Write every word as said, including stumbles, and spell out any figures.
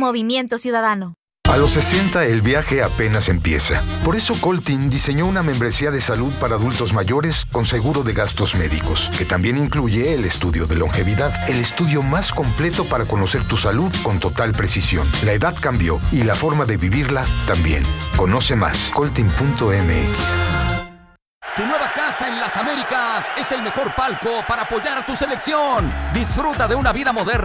Movimiento Ciudadano. A los sesenta el viaje apenas empieza. Por eso Coltin diseñó una membresía de salud para adultos mayores con seguro de gastos médicos, que también incluye el estudio de longevidad, el estudio más completo para conocer tu salud con total precisión. La edad cambió y la forma de vivirla también. Conoce más, coltin punto m x. Tu nueva casa en las Américas es el mejor palco para apoyar a tu selección. Disfruta de una vida moderna